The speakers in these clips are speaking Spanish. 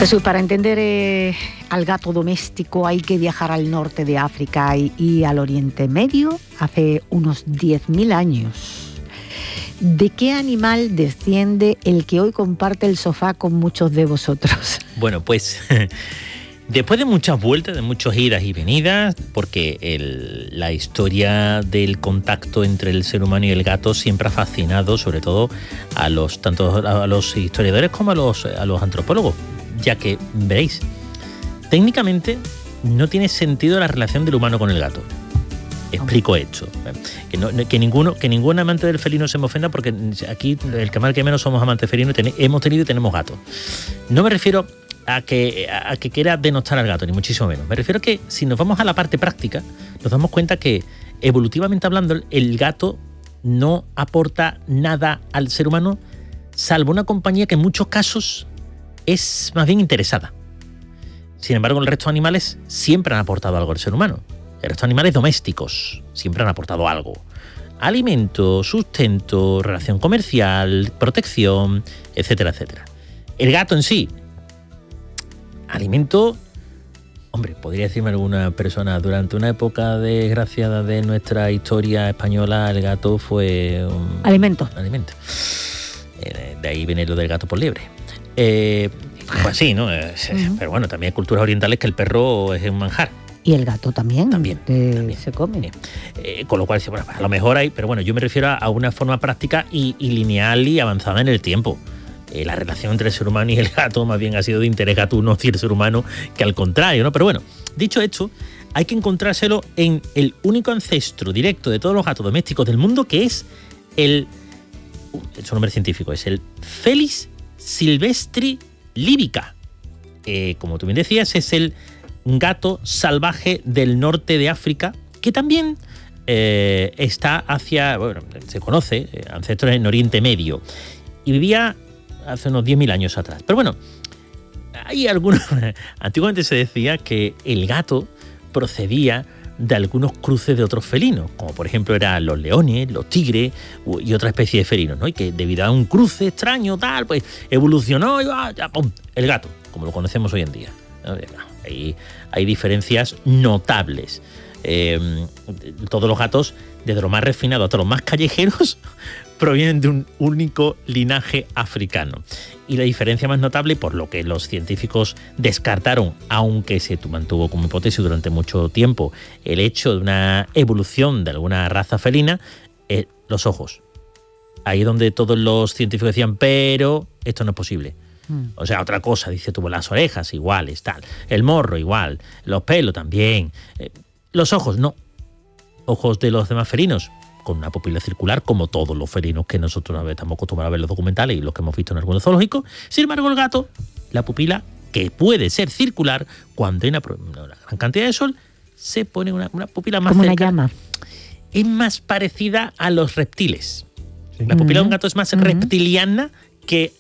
Jesús, para entender al gato doméstico hay que viajar al norte de África y al Oriente Medio hace unos 10.000 años. ¿De qué animal desciende el que hoy comparte el sofá con muchos de vosotros? Bueno, pues después de muchas vueltas, de muchas idas y venidas, porque la historia del contacto entre el ser humano y el gato siempre ha fascinado, sobre todo tanto a los historiadores como a los antropólogos, ya que, veréis, técnicamente no tiene sentido la relación del humano con el gato. Explico esto. Que ningún amante del felino se me ofenda, porque aquí el que más que menos somos amantes felinos, hemos tenido y tenemos gatos. No me refiero a que quiera denostar al gato, ni muchísimo menos. Me refiero a que si nos vamos a la parte práctica, nos damos cuenta que evolutivamente hablando el gato no aporta nada al ser humano, salvo una compañía que en muchos casos es más bien interesada. Sin embargo, el resto de animales siempre han aportado algo al ser humano. El resto de animales domésticos siempre han aportado algo. Alimento, sustento, relación comercial, protección, etcétera, etcétera. El gato en sí, alimento, hombre, podría decirme alguna persona, durante una época desgraciada de nuestra historia española, el gato fue un alimento. De ahí viene lo del gato por liebre. Pues sí, ¿no? Pero bueno, también hay culturas orientales que el perro es un manjar. Y el gato también también. Se come. Con lo cual, bueno, a lo mejor hay, pero bueno, yo me refiero a una forma práctica y lineal y avanzada en el tiempo. La relación entre el ser humano y el gato más bien ha sido de interés gatuno y el ser humano que al contrario, ¿no? Pero bueno, dicho esto, hay que encontrárselo en el único ancestro directo de todos los gatos domésticos del mundo, que es su nombre científico es el Felis silvestri libica. Como tú bien decías, es el gato salvaje del norte de África, que también está hacia, bueno, se conoce, ancestros en Oriente Medio, y vivía hace unos 10.000 años atrás. Pero bueno, hay algunos. Antiguamente se decía que el gato procedía de algunos cruces de otros felinos, como por ejemplo eran los leones, los tigres y otra especie de felinos, ¿no? Y que debido a un cruce extraño, tal, pues evolucionó y ya, ¡pum!, el gato, como lo conocemos hoy en día, ¿no? Hay diferencias notables. Todos los gatos, desde los más refinados hasta los más callejeros, provienen de un único linaje africano. Y la diferencia más notable, por lo que los científicos descartaron, aunque se mantuvo como hipótesis durante mucho tiempo, el hecho de una evolución de alguna raza felina, es los ojos. Ahí es donde todos los científicos decían, pero esto no es posible. O sea, otra cosa, dice tú, las orejas iguales, tal, el morro igual, los pelos también, los ojos no, ojos de los demás felinos con una pupila circular, como todos los felinos que nosotros estamos acostumbrados a ver en los documentales y los que hemos visto en algunos zoológicos. Sin embargo, el gato, la pupila, que puede ser circular, cuando hay una gran cantidad de sol, se pone una pupila más como cercana. una llama. Es más parecida a los reptiles. Sí. La pupila de un gato es más reptiliana que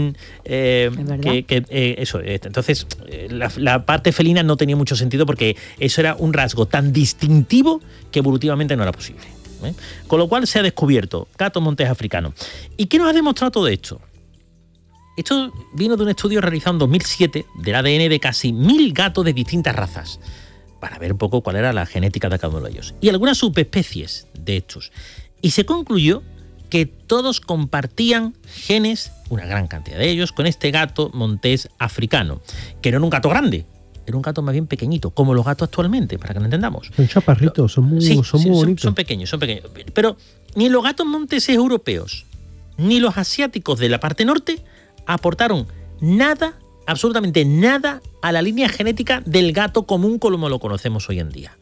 eso. Entonces, la parte felina no tenía mucho sentido, porque eso era un rasgo tan distintivo que evolutivamente no era posible. Con lo cual se ha descubierto gato montés africano. ¿Y qué nos ha demostrado todo esto? Esto vino de un estudio realizado en 2007 del ADN de casi 1.000 gatos de distintas razas, para ver un poco cuál era la genética de cada uno de ellos y algunas subespecies de estos. Y se concluyó que todos compartían genes, una gran cantidad de ellos, con este gato montés africano, que no era un gato grande, era un gato más bien pequeñito, como los gatos actualmente, para que lo entendamos. Son chaparritos, son muy bonitos. Son pequeños. Pero ni los gatos monteses europeos, ni los asiáticos de la parte norte aportaron nada, absolutamente nada, a la línea genética del gato común como lo conocemos hoy en día.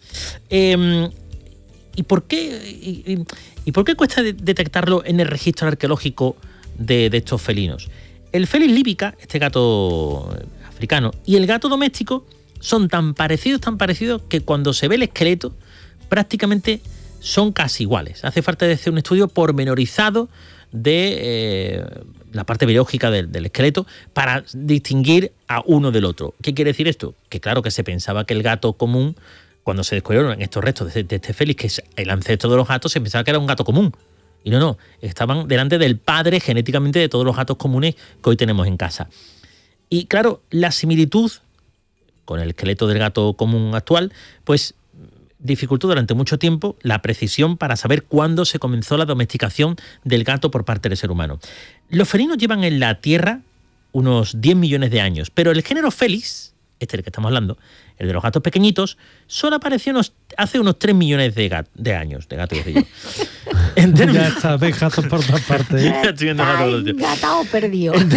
¿Y por qué cuesta detectarlo en el registro arqueológico de estos felinos? El Felis libica, este gato africano, y el gato doméstico son tan parecidos, que cuando se ve el esqueleto prácticamente son casi iguales. Hace falta hacer un estudio pormenorizado de la parte biológica del esqueleto para distinguir a uno del otro. ¿Qué quiere decir esto? Que claro que se pensaba que el gato común, cuando se descubrieron estos restos de este Felis, que es el ancestro de los gatos, se pensaba que era un gato común. Y no, estaban delante del padre genéticamente de todos los gatos comunes que hoy tenemos en casa. Y claro, la similitud con el esqueleto del gato común actual, pues dificultó durante mucho tiempo la precisión para saber cuándo se comenzó la domesticación del gato por parte del ser humano. Los felinos llevan en la Tierra unos 10 millones de años, pero el género Felis, este del que estamos hablando, el de los gatos pequeñitos, solo apareció hace unos 3 millones de años, de gatos, decía yo. Ya está, ves gatos por todas partes. Ya estoy viendo gatos evolutivos. Gatao perdido. En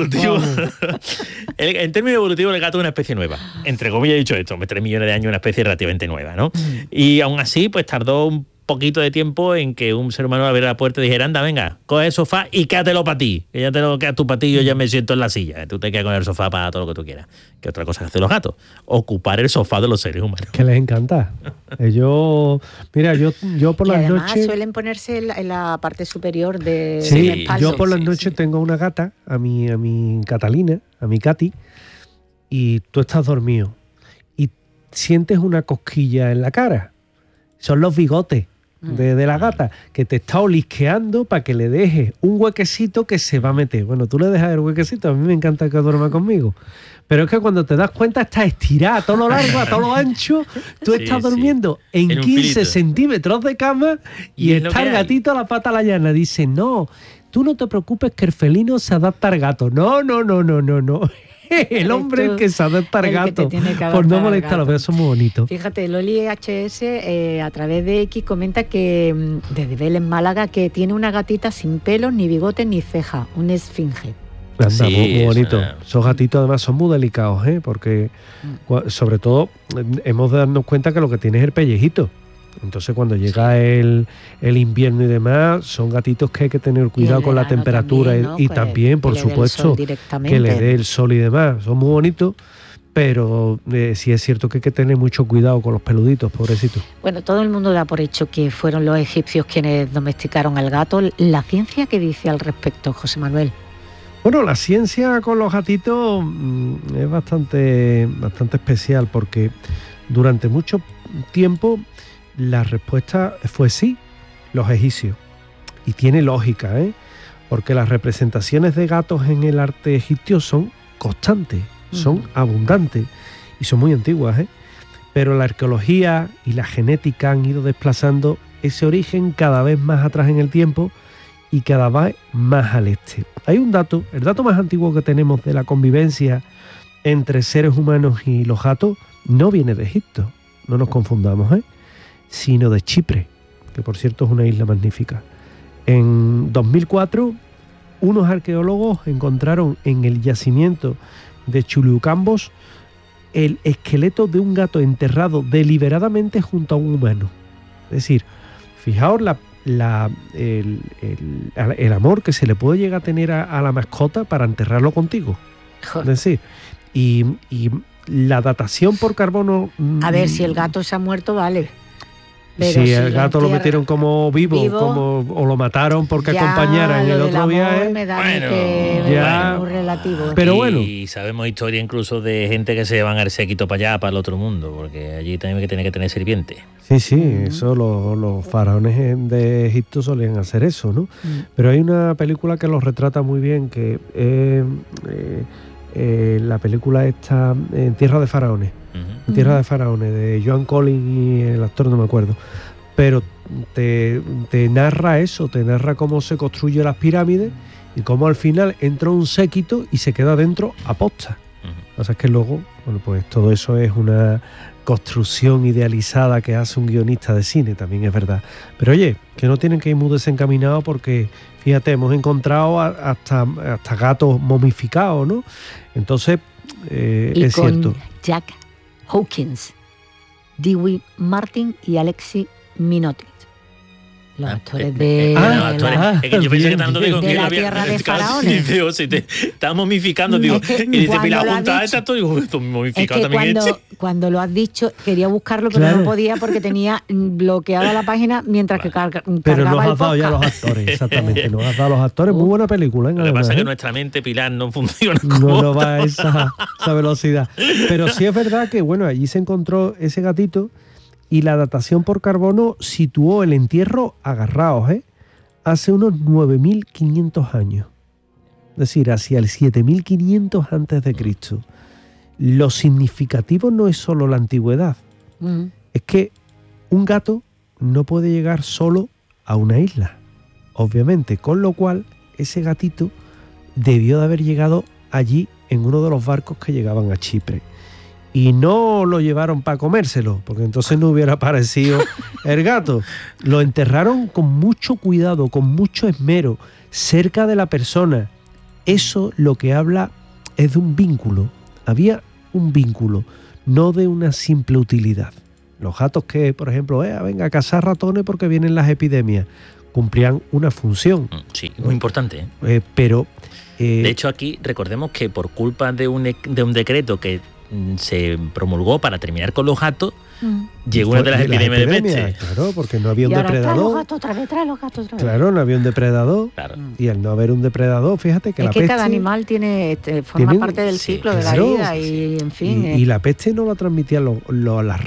términos evolutivos, el gato es una especie nueva. Entre comillas he dicho esto, 3 millones de años, una especie relativamente nueva, ¿no? Y aún así, pues tardó un poquito de tiempo en que un ser humano abriera la puerta y dijera, anda, venga, coge el sofá y quédatelo para ti. Que ya te lo quedas tú para ti, yo ya me siento en la silla. Tú te quedas con el sofá para todo lo que tú quieras. Que otra cosa que hacen los gatos, ocupar el sofá de los seres humanos. Que les encanta. Mira, yo por las noches suelen ponerse en la parte superior de sí, la espalda. yo por las noches tengo una gata, a mi Catalina, a mi Cati, y tú estás dormido y sientes una cosquilla en la cara. Son los bigotes de la gata, que te está olisqueando para que le dejes un huequecito que se va a meter. Bueno, tú le dejas el huequecito, a mí me encanta que duerma conmigo. Pero es que cuando te das cuenta estás estirada a todo lo largo, a todo lo ancho, tú estás durmiendo en 15 centímetros de cama y está el gatito a la pata a la llana. Dice, no, tú no te preocupes que el felino se adapta al gato. No. El hombre es que se adapta al gato por no molestarlo, pero son muy bonitos. Fíjate, Loli HS a través de X comenta que desde Vélez, Málaga, que tiene una gatita sin pelos, ni bigotes, ni ceja, un esfinge. Anda, muy bonito. Esos gatitos además son muy delicados, porque sobre todo hemos de darnos cuenta que lo que tiene es el pellejito. Entonces cuando llega el invierno y demás, son gatitos que hay que tener cuidado con la temperatura también, ¿no? Y pues también, por supuesto, que le dé el sol y demás. Son muy bonitos, pero sí es cierto que hay que tener mucho cuidado con los peluditos, pobrecitos. Bueno, todo el mundo da por hecho que fueron los egipcios quienes domesticaron al gato. ¿La ciencia qué dice al respecto, José Manuel? Bueno, la ciencia con los gatitos es bastante especial, porque durante mucho tiempo la respuesta fue sí, los egipcios. Y tiene lógica, porque las representaciones de gatos en el arte egipcio son constantes, son abundantes y son muy antiguas. Pero la arqueología y la genética han ido desplazando ese origen cada vez más atrás en el tiempo y cada vez más al este. Hay un dato, el dato más antiguo que tenemos de la convivencia entre seres humanos y los gatos no viene de Egipto, no nos confundamos, sino de Chipre, que por cierto es una isla magnífica. En 2004, unos arqueólogos encontraron en el yacimiento de Chulucambos el esqueleto de un gato enterrado deliberadamente junto a un humano. Es decir, fijaos el amor que se le puede llegar a tener a la mascota para enterrarlo contigo. Es decir, y la datación por carbono... A ver, si el gato se ha muerto, vale. Pero si el gato lo metieron como vivo o lo mataron porque acompañara en el otro viaje, me da muy relativo. Pero bueno. Y sabemos historia incluso de gente que se llevan al séquito para allá, para el otro mundo, porque allí también tiene que tener sirviente. Sí, eso los faraones de Egipto solían hacer eso, ¿no? Pero hay una película que los retrata muy bien, que la película esta, Tierra de Faraones. Tierra de Faraones, de Joan Collins y el actor no me acuerdo, pero te narra eso, te narra cómo se construyen las pirámides y cómo al final entra un séquito y se queda dentro aposta. Lo que pasa es que luego, bueno, pues todo eso es una construcción idealizada que hace un guionista de cine, también es verdad. Pero oye, que no tienen que ir muy desencaminados, porque fíjate, hemos encontrado hasta gatos momificados, ¿no? Entonces, es cierto. Jack Hawkins, Dewey Martin y Alexis Minotti. Los actores de es que yo pensé que tanto digo de que la Tierra de Faraones. Digo, si te estás momificando, digo, y dice, la junta esta, tú digo, momificado también. Cuando lo has dicho, quería buscarlo, pero no podía porque tenía bloqueada la página mientras que cargaba el podcast. Pero nos has dado ya los actores, exactamente. Nos has dado los actores, muy buena película. Lo que pasa es que nuestra mente, Pilar, no funciona no va a esa velocidad. Pero sí es verdad que, bueno, allí se encontró ese gatito. Y la datación por carbono situó el entierro, agarraos, hace unos 9.500 años. decir, hacia el 7500 a.C., lo significativo no es solo la antigüedad, es que un gato no puede llegar solo a una isla, obviamente, con lo cual ese gatito debió de haber llegado allí en uno de los barcos que llegaban a Chipre. Y no lo llevaron para comérselo, porque entonces no hubiera aparecido el gato. Lo enterraron con mucho cuidado, con mucho esmero, cerca de la persona. Eso lo que habla es de un vínculo. Había un vínculo, no de una simple utilidad. Los gatos que, por ejemplo, venga a cazar ratones porque vienen las epidemias, cumplían una función. Sí, muy importante. Pero... de hecho, aquí recordemos que por culpa de un decreto que se promulgó para terminar con los gatos, llegó una de las epidemias de peste. Claro, porque no había un depredador. Trae los gatos otra vez. Claro, no había un depredador. Claro. Y al no haber un depredador, fíjate que la peste... Es que cada animal forma parte del ciclo de la vida y, en fin... Y la peste no la transmitían las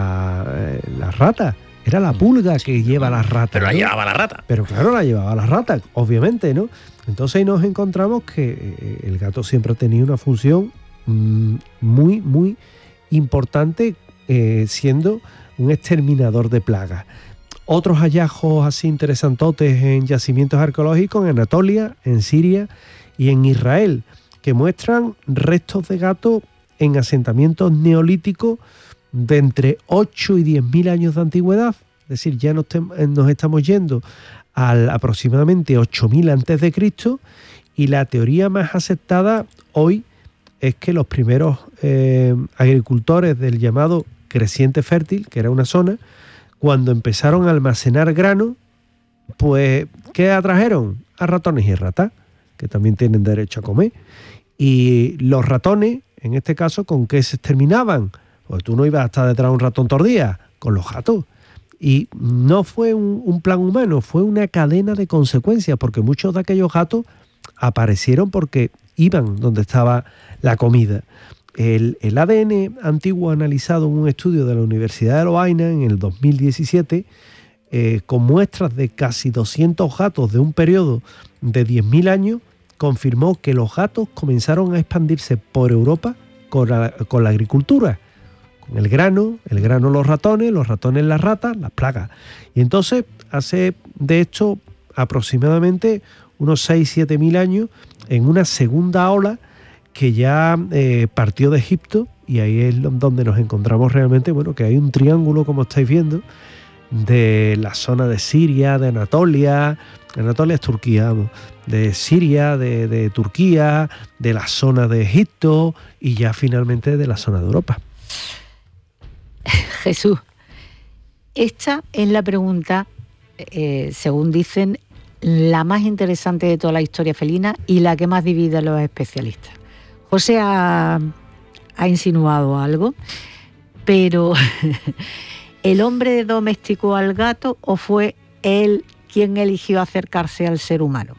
ratas. Era la pulga que lleva las ratas. Pero la llevaba la rata. Pero claro, la llevaba la rata, obviamente, ¿no? Entonces ahí nos encontramos que el gato siempre ha tenido una función muy, muy importante, siendo un exterminador de plagas. Otros hallazgos así interesantotes en yacimientos arqueológicos en Anatolia, en Siria y en Israel, que muestran restos de gato en asentamientos neolíticos de entre 8 y 10.000 años de antigüedad. Es decir, ya nos estamos yendo al aproximadamente 8.000 a.C., y la teoría más aceptada hoy es que los primeros agricultores del llamado creciente fértil, que era una zona, cuando empezaron a almacenar grano, pues ¿qué atrajeron? A ratones y ratas, que también tienen derecho a comer. Y los ratones, en este caso, ¿con qué se exterminaban? Pues tú no ibas a estar detrás de un ratón todo el día, con los gatos. Y no fue un plan humano, fue una cadena de consecuencias, porque muchos de aquellos gatos aparecieron porque iban donde estaba la comida. El ADN antiguo analizado en un estudio de la Universidad de Lovaina en el 2017, con muestras de casi 200 gatos de un periodo de 10.000 años, confirmó que los gatos comenzaron a expandirse por Europa con la agricultura. Con el grano los ratones las ratas, las plagas. Y entonces hace de esto aproximadamente unos 6-7.000 años, en una segunda ola que ya partió de Egipto, y ahí es donde nos encontramos realmente, bueno, que hay un triángulo, como estáis viendo, de la zona de Siria, de Anatolia es Turquía, vamos, de Siria, de Turquía, de la zona de Egipto y ya finalmente de la zona de Europa. Jesús, esta es la pregunta, según dicen, la más interesante de toda la historia felina y la que más divide a los especialistas. José ha insinuado algo, pero ¿el hombre domesticó al gato o fue él quien eligió acercarse al ser humano?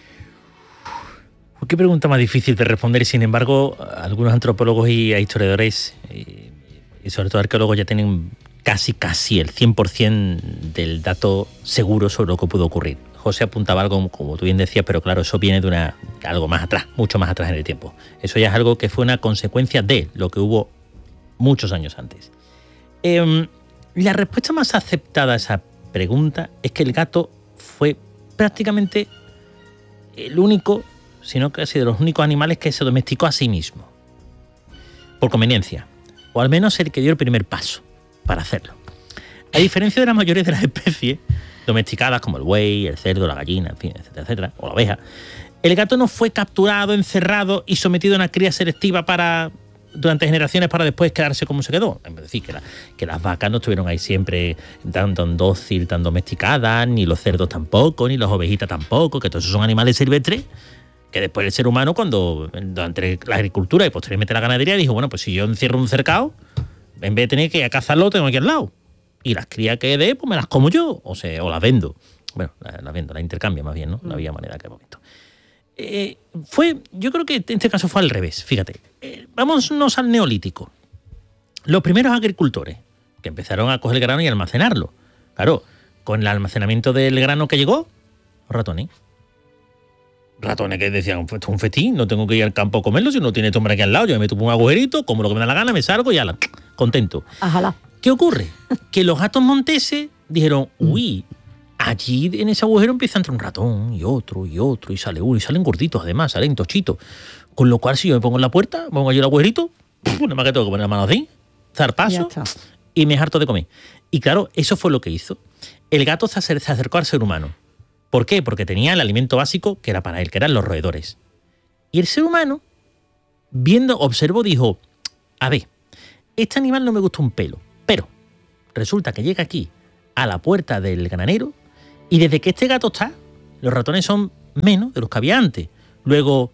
Qué pregunta más difícil de responder, y sin embargo, algunos antropólogos y historiadores, y sobre todo arqueólogos, ya tienen casi el 100% del dato seguro sobre lo que pudo ocurrir. José apuntaba algo, como tú bien decías, pero claro, eso viene de algo más atrás, mucho más atrás en el tiempo. Eso ya es algo que fue una consecuencia de lo que hubo muchos años antes. La respuesta más aceptada a esa pregunta es que el gato fue prácticamente el único, sino casi de los únicos animales que se domesticó a sí mismo, por conveniencia, o al menos el que dio el primer paso para hacerlo. A diferencia de la mayoría de las especies domesticadas, como el buey, el cerdo, la gallina, en fin, etcétera, etcétera, o la oveja, el gato no fue capturado, encerrado y sometido a una cría selectiva durante generaciones para después quedarse como se quedó. Es decir, que las vacas no estuvieron ahí siempre tan dócil, tan domesticadas, ni los cerdos tampoco, ni las ovejitas tampoco, que todos esos son animales silvestres que después el ser humano, cuando durante la agricultura y posteriormente la ganadería, dijo, bueno, pues si yo encierro un cercado, en vez de tener que ir a cazarlo, tengo aquí al lado. Y las crías que dé, pues me las como yo, o las vendo. Bueno, las vendo, las intercambio más bien, ¿no? No había manera que momento. Yo creo que en este caso fue al revés, fíjate. Vámonos al Neolítico. Los primeros agricultores que empezaron a coger el grano y almacenarlo. Claro, con el almacenamiento del grano que llegó, ratones. ratones que decían, esto es un festín, no tengo que ir al campo a comerlo, si no tiene este hombre aquí al lado, yo me meto un agujerito, como lo que me da la gana, me salgo y ala, contento. Ajala. ¿Qué ocurre? Que los gatos monteses dijeron, uy, allí en ese agujero empieza a entrar un ratón y otro, y sale uno, y salen gorditos además, salen tochitos. Con lo cual, si yo me pongo en la puerta, pongo allí el agujerito, nada más que tengo que poner la mano así, zarpazo, y me harto de comer. Y claro, eso fue lo que hizo. El gato se acercó al ser humano. ¿Por qué? Porque tenía el alimento básico que era para él, que eran los roedores. Y el ser humano, observó, dijo, a ver, este animal no me gusta un pelo, pero resulta que llega aquí a la puerta del granero y desde que este gato está, los ratones son menos de los que había antes. Luego,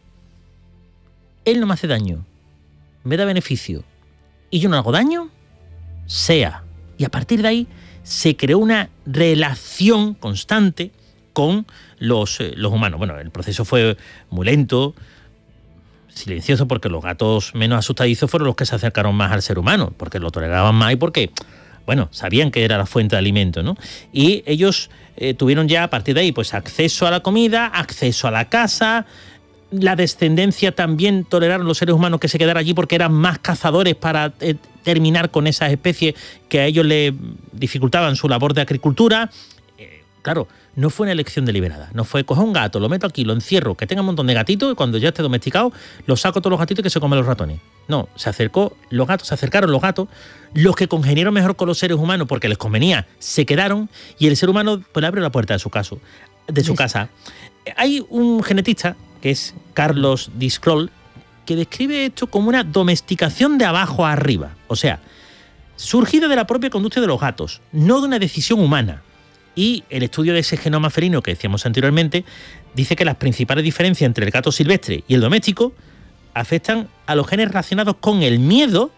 él no me hace daño, me da beneficio y yo no hago daño, sea. Y a partir de ahí se creó una relación constante con los humanos. Bueno, el proceso fue muy lento, silencioso, porque los gatos menos asustadizos fueron los que se acercaron más al ser humano, porque lo toleraban más y porque, bueno, sabían que era la fuente de alimento, ¿no? Y ellos tuvieron ya a partir de ahí pues acceso a la comida, acceso a la casa. La descendencia también toleraron los seres humanos que se quedaran allí porque eran más cazadores para terminar con esas especies que a ellos le dificultaban su labor de agricultura. Claro, no fue una elección deliberada, no fue coger un gato, lo meto aquí, lo encierro, que tenga un montón de gatitos y cuando ya esté domesticado, lo saco todos los gatitos y que se comen los ratones. No, se acercaron los gatos, los que congeniaron mejor con los seres humanos porque les convenía, se quedaron y el ser humano pues, le abrió la puerta de su casa. Hay un genetista, que es Carlos Discroll, que describe esto como una domesticación de abajo a arriba, o sea, surgida de la propia conducta de los gatos, no de una decisión humana. Y el estudio de ese genoma felino que decíamos anteriormente dice que las principales diferencias entre el gato silvestre y el doméstico afectan a los genes relacionados con el miedo,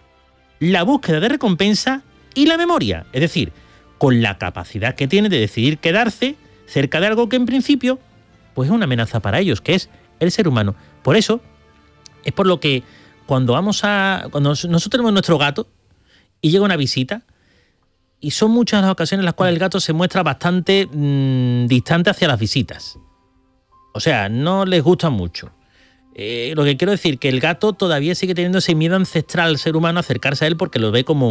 la búsqueda de recompensa y la memoria. Es decir, con la capacidad que tienen de decidir quedarse cerca de algo que en principio pues es una amenaza para ellos, que es el ser humano. Por eso es por lo que cuando nosotros tenemos nuestro gato y llega una visita, y son muchas las ocasiones en las cuales el gato se muestra bastante distante hacia las visitas. O sea, no les gusta mucho. Lo que quiero decir que el gato todavía sigue teniendo ese miedo ancestral al ser humano a acercarse a él porque lo ve como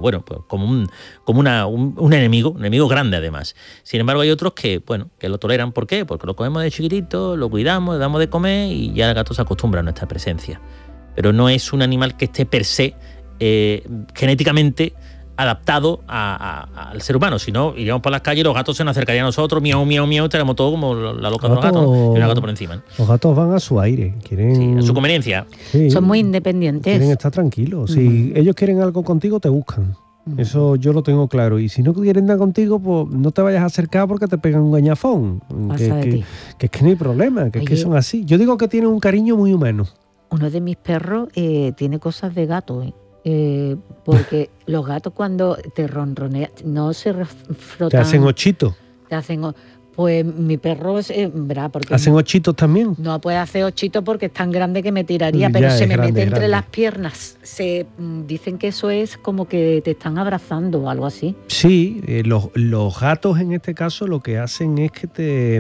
un enemigo grande además. Sin embargo, hay otros que lo toleran. ¿Por qué? Porque lo comemos de chiquitito, lo cuidamos, le damos de comer y ya el gato se acostumbra a nuestra presencia. Pero no es un animal que esté per se genéticamente adaptado al ser humano. Si no, iríamos por las calles y los gatos se nos acercarían a nosotros, miau, miau, miau, estaríamos todos como la loca de los gatos y una gato por encima, ¿no? Los gatos van a su aire, quieren... Sí, a su conveniencia. Sí, son muy independientes. Quieren estar tranquilos. Si ellos quieren algo contigo, te buscan. Eso yo lo tengo claro. Y si no quieren nada contigo, pues no te vayas a acercar porque te pegan un gañafón. Que es que no hay problema, que es que son así. Yo digo que tienen un cariño muy humano. Uno de mis perros tiene cosas de gato, porque los gatos cuando te ronronean no se frotan. ¿Te hacen ochitos? Pues mi perro es, ¿verdad? Porque ¿hacen ochitos también? No puede hacer ochitos porque es tan grande que me tiraría, pero se me mete entre las piernas. Dicen que eso es como que te están abrazando o algo así. Sí, los gatos en este caso lo que hacen es que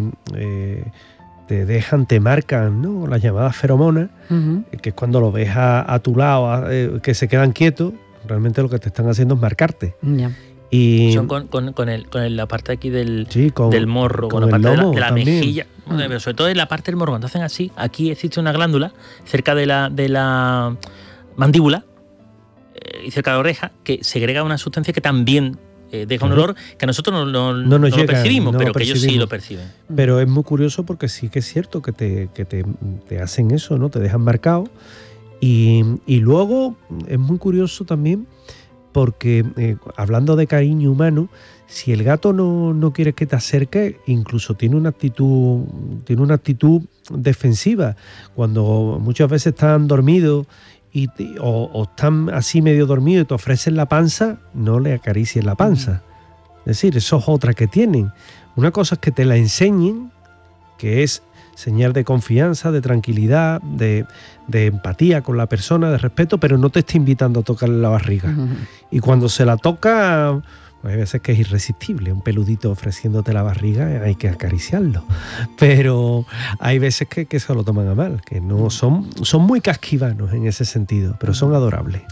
te marcan, ¿no? Las llamadas feromonas, que es cuando lo ves a tu lado, que se quedan quietos, realmente lo que te están haciendo es marcarte. Ya. Y son con la parte aquí del morro, con la parte de la mejilla, pero sobre todo en la parte del morro. Cuando hacen así, aquí existe una glándula cerca de la mandíbula y cerca de la oreja que segrega una sustancia que también deja un olor que nosotros no lo percibimos, pero que ellos sí lo perciben. Pero es muy curioso porque sí que es cierto que te hacen eso, ¿no? Te dejan marcado. Y luego es muy curioso también porque hablando de cariño humano, si el gato no quiere que te acerques, incluso tiene una actitud defensiva. Cuando muchas veces están dormidos o están así medio dormidos y te ofrecen la panza, no le acaricies la panza. Es decir, eso es otra que tienen. Una cosa es que te la enseñen, que es señal de confianza, de tranquilidad, de empatía con la persona, de respeto, pero no te está invitando a tocarle la barriga. Y cuando se la toca, Hay veces que es irresistible, un peludito ofreciéndote la barriga, hay que acariciarlo. Pero hay veces que se lo toman a mal, que no son muy casquivanos en ese sentido, pero son adorables.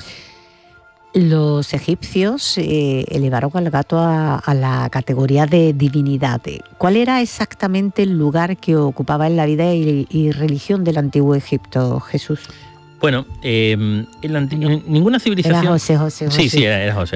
Los egipcios elevaron al gato a la categoría de divinidad. ¿Cuál era exactamente el lugar que ocupaba en la vida y religión del antiguo Egipto, Jesús? Bueno, en ninguna civilización... Era José. Sí, era José.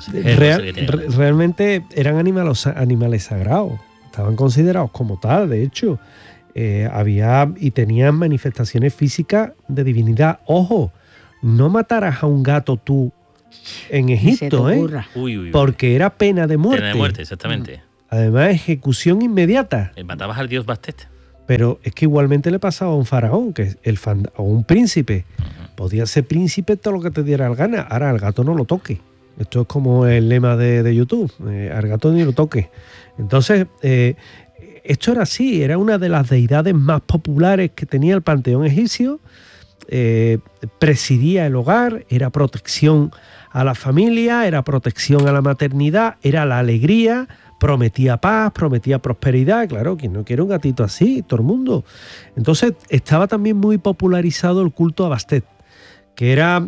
Realmente eran animales sagrados, estaban considerados como tal, de hecho. Había y tenían manifestaciones físicas de divinidad. Ojo, no matarás a un gato tú en Egipto, Uy. Porque era pena de muerte. Pena de muerte, exactamente. Además, ejecución inmediata. Matabas al dios Bastet. Pero es que igualmente le pasaba a un faraón, o un príncipe. Podía ser príncipe todo lo que te diera la gana. Ahora al gato no lo toque. Esto es como el lema de YouTube. Al gato ni lo toque. Entonces, esto era así. Era una de las deidades más populares que tenía el panteón egipcio. Presidía el hogar, era protección a la familia, era protección a la maternidad, era la alegría, prometía paz, prometía prosperidad. Claro, quien no quiere un gatito así, todo el mundo. Entonces estaba también muy popularizado el culto a Bastet, que era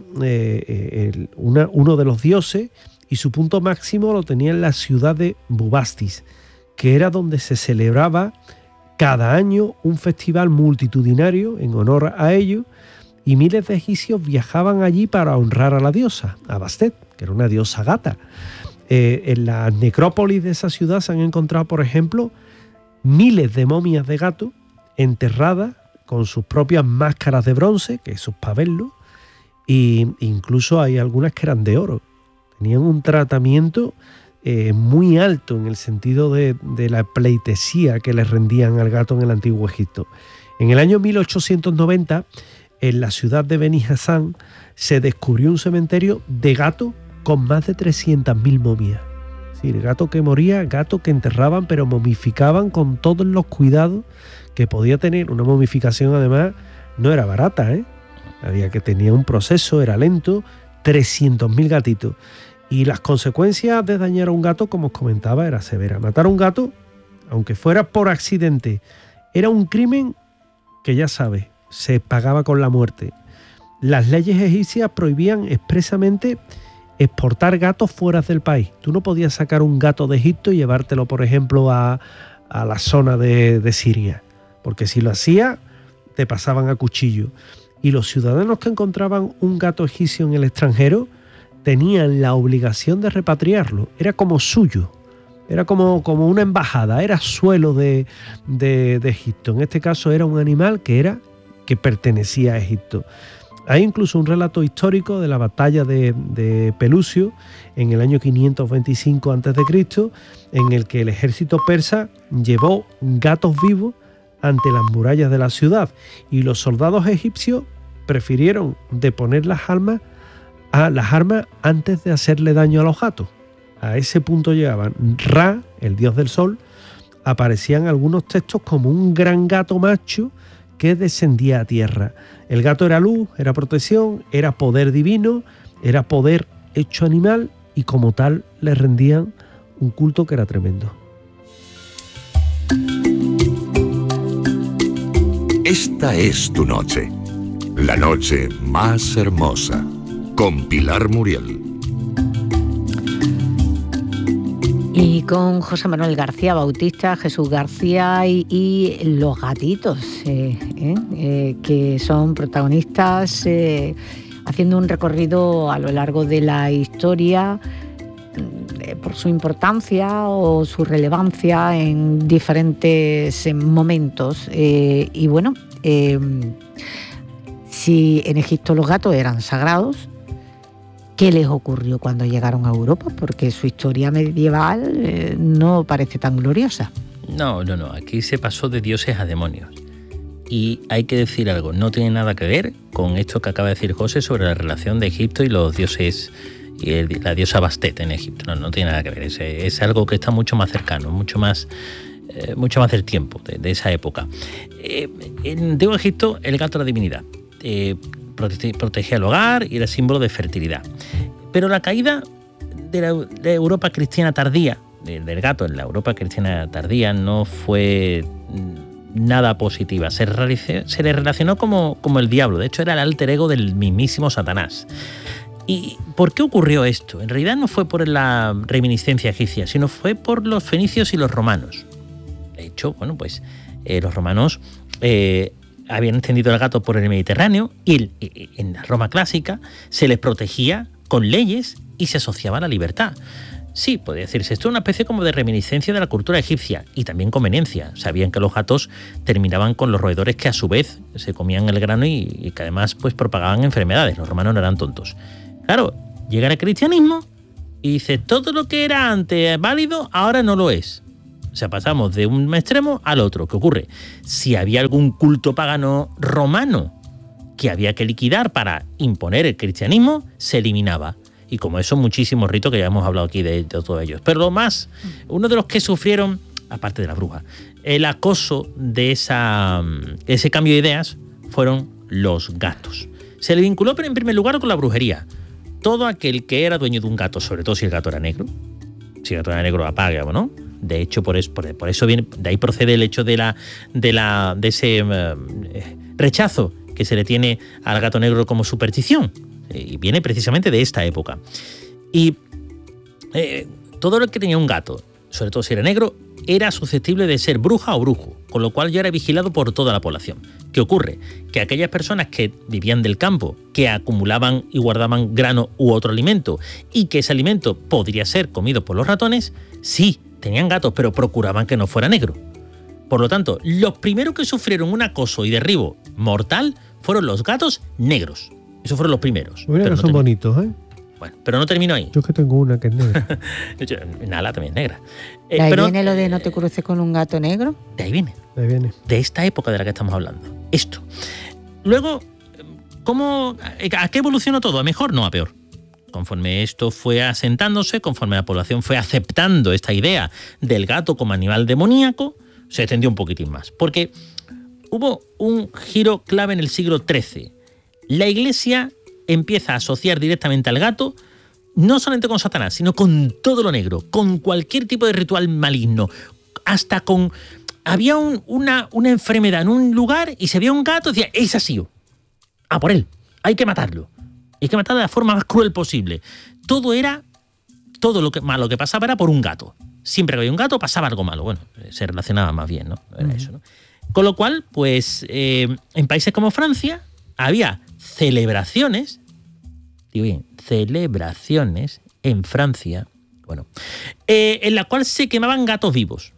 uno de los dioses, y su punto máximo lo tenía en la ciudad de Bubastis, que era donde se celebraba cada año un festival multitudinario en honor a ello, y miles de egipcios viajaban allí para honrar a la diosa, a Bastet, que era una diosa gata. En la necrópolis de esa ciudad se han encontrado, por ejemplo, miles de momias de gato enterradas con sus propias máscaras de bronce, que eso es para verlo, e incluso hay algunas que eran de oro. Tenían un tratamiento muy alto en el sentido de la pleitesía que le rendían al gato en el antiguo Egipto. En el año 1890, en la ciudad de Beni Hasan, se descubrió un cementerio de gato con más de 300.000 momias. Es decir, gato que moría, gato que enterraban, pero momificaban con todos los cuidados que podía tener. Una momificación, además, no era barata, tenía un proceso, era lento. 300.000 gatitos. Y las consecuencias de dañar a un gato, como os comentaba, era severa. Matar a un gato, aunque fuera por accidente, era un crimen que, ya sabes, se pagaba con la muerte. Las leyes egipcias prohibían expresamente exportar gatos fuera del país. Tú no podías sacar un gato de Egipto y llevártelo, por ejemplo, a la zona de Siria, porque si lo hacía, te pasaban a cuchillo. Y los ciudadanos que encontraban un gato egipcio en el extranjero tenían la obligación de repatriarlo. Era como suyo, era como una embajada, era suelo de Egipto. En este caso era un animal que pertenecía a Egipto. Hay incluso un relato histórico de la batalla de Pelusium en el año 525 a.C., en el que el ejército persa llevó gatos vivos ante las murallas de la ciudad, y los soldados egipcios prefirieron deponer las armas antes de hacerle daño a los gatos. A ese punto llegaban. Ra, el dios del sol, aparecían algunos textos como un gran gato macho que descendía a tierra. El gato era luz, era protección, era poder divino, era poder hecho animal, y como tal le rendían un culto que era tremendo. Esta es tu noche, la noche más hermosa, con Pilar Muriel. Y con José Manuel García Bautista, Jesús García y los gatitos, que son protagonistas haciendo un recorrido a lo largo de la historia por su importancia o su relevancia en diferentes momentos. Y bueno, si en Egipto los gatos eran sagrados, ¿qué les ocurrió cuando llegaron a Europa? Porque su historia medieval no parece tan gloriosa. No. Aquí se pasó de dioses a demonios. Y hay que decir algo, no tiene nada que ver con esto que acaba de decir José sobre la relación de Egipto y los dioses, y la diosa Bastet en Egipto. No tiene nada que ver. Es algo que está mucho más cercano, mucho más del tiempo, de esa época. En antiguo Egipto, el gato era divinidad. Protegía el hogar y era símbolo de fertilidad. Pero la caída de la Europa cristiana tardía, del gato en la Europa cristiana tardía, no fue nada positiva. Se le relacionó como el diablo. De hecho, era el alter ego del mismísimo Satanás. ¿Y por qué ocurrió esto? En realidad no fue por la reminiscencia egipcia, sino fue por los fenicios y los romanos. De hecho, bueno, pues los romanos habían extendido el gato por el Mediterráneo y en la Roma clásica se les protegía con leyes y se asociaba a la libertad. Sí, podría decirse, esto es una especie como de reminiscencia de la cultura egipcia y también conveniencia. Sabían que los gatos terminaban con los roedores que a su vez se comían el grano y que además pues propagaban enfermedades. Los romanos no eran tontos. Claro, llega el cristianismo y dice, todo lo que era antes válido ahora no lo es. O sea, pasamos de un extremo al otro. ¿Qué ocurre? Si había algún culto pagano romano que había que liquidar para imponer el cristianismo, se eliminaba. Y como eso, muchísimos ritos que ya hemos hablado aquí de todos ellos. Pero uno de los que sufrieron, aparte de la bruja, el acoso de ese cambio de ideas fueron los gatos. Se le vinculó en primer lugar con la brujería. Todo aquel que era dueño de un gato, sobre todo si el gato era negro, si el gato era negro apaga, ¿no? De hecho, por eso viene, de ahí procede el hecho de ese rechazo que se le tiene al gato negro como superstición. Y viene precisamente de esta época. Y todo lo que tenía un gato, sobre todo si era negro, era susceptible de ser bruja o brujo, con lo cual ya era vigilado por toda la población. ¿Qué ocurre? Que aquellas personas que vivían del campo, que acumulaban y guardaban grano u otro alimento, y que ese alimento podría ser comido por los ratones, sí, tenían gatos, pero procuraban que no fuera negro. Por lo tanto, los primeros que sufrieron un acoso y derribo mortal fueron los gatos negros. Esos fueron los primeros. Mira que son bonitos, ¿eh? Bueno, pero no terminó ahí. Yo es que tengo una que es negra. Nala también es negra. ¿De ahí viene lo de no te cruces con un gato negro? De ahí viene. De ahí viene. De esta época de la que estamos hablando. Esto. Luego, ¿a qué evolucionó todo? ¿A mejor? No, a peor. Conforme esto fue asentándose, conforme la población fue aceptando esta idea del gato como animal demoníaco, se extendió un poquitín más. Porque hubo un giro clave en el siglo XIII. La Iglesia empieza a asociar directamente al gato, no solamente con Satanás, sino con todo lo negro, con cualquier tipo de ritual maligno, hasta con... Había una enfermedad en un lugar y se veía un gato y decía, es así, a por él, hay que matarlo. Hay que matarlo de la forma más cruel posible. Todo lo malo que pasaba era por un gato. Siempre que había un gato pasaba algo malo. Bueno, se relacionaba más bien, ¿no? Era eso, ¿no? Con lo cual, pues, en países como Francia había celebraciones en Francia, bueno, en la cual se quemaban gatos vivos.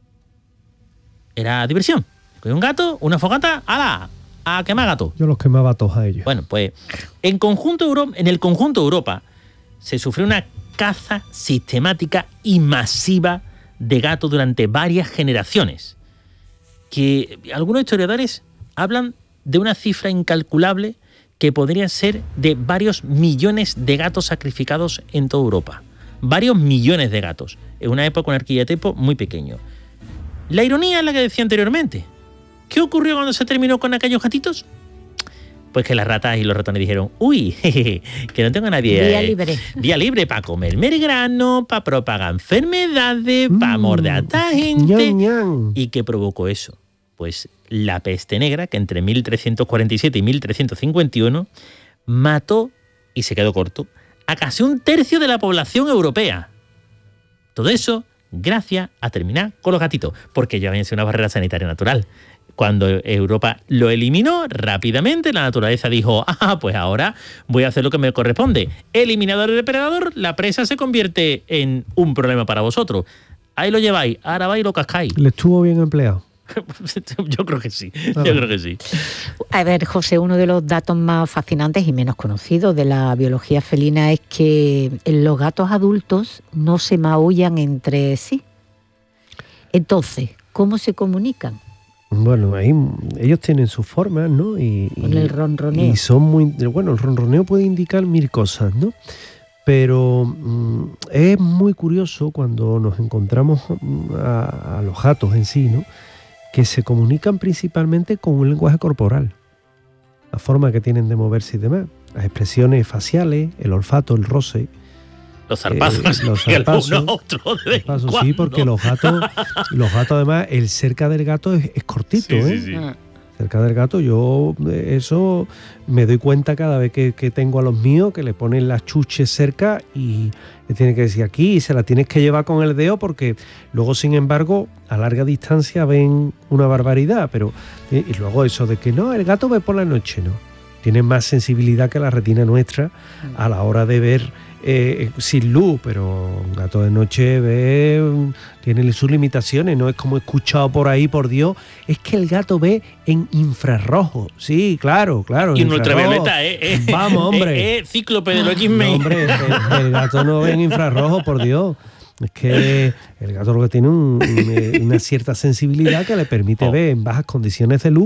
Era diversión. Con un gato, una fogata, ¡hala! A quemar gato. Yo los quemaba a todos a ellos. Bueno, pues en el conjunto de Europa se sufrió una caza sistemática y masiva de gatos durante varias generaciones, que algunos historiadores hablan de una cifra incalculable que podría ser de varios millones de gatos sacrificados en toda Europa. Varios millones de gatos, en una época con un arquetipo muy pequeño. La ironía es la que decía anteriormente. ¿Qué ocurrió cuando se terminó con aquellos gatitos? Pues que las ratas y los ratones dijeron, uy, jejeje, que no tengo a nadie. Día libre. Día libre para comerme el grano, para propagar enfermedades, para morder a esta gente. Ñan, ñan. ¿Y qué provocó eso? Pues la peste negra, que entre 1347 y 1351 mató, y se quedó corto, a casi un tercio de la población europea. Todo eso gracias a terminar con los gatitos, porque ya había sido una barrera sanitaria natural. Cuando Europa lo eliminó rápidamente, la naturaleza dijo, pues ahora voy a hacer lo que me corresponde. Eliminador y depredador, la presa se convierte en un problema para vosotros. Ahí lo lleváis, ahora vais y lo cascáis. ¿Le estuvo bien empleado? Yo creo que sí, yo creo que sí. A ver, José, uno de los datos más fascinantes y menos conocidos de la biología felina es que los gatos adultos no se maullan entre sí. Entonces, ¿cómo se comunican? Bueno, ahí ellos tienen sus formas, ¿no? Con el ronroneo. Y son muy... Bueno, el ronroneo puede indicar mil cosas, ¿no? Pero es muy curioso cuando nos encontramos a los gatos en sí, ¿no? Que se comunican principalmente con un lenguaje corporal. La forma que tienen de moverse y demás. Las expresiones faciales, el olfato, el roce. Los zarpazos. Los zarpazos. Sí, porque los gatos además, el cerca del gato es cortito, Sí. Cerca del gato, yo eso me doy cuenta cada vez que tengo a los míos, que le ponen las chuches cerca y le tienen que decir aquí y se la tienes que llevar con el dedo, porque luego, sin embargo, a larga distancia ven una barbaridad. Pero y luego eso de que no, el gato ve por la noche, no. Tiene más sensibilidad que la retina nuestra a la hora de ver sin luz, pero un gato de noche tiene sus limitaciones, no es como he escuchado por ahí, por Dios, es que el gato ve en infrarrojo, sí, claro. Y en ultravioleta, vamos, hombre. Cíclope de los X-Men. No, hombre, el gato no ve en infrarrojo, por Dios. Es que el gato lo que tiene una cierta sensibilidad que le permite ver en bajas condiciones de luz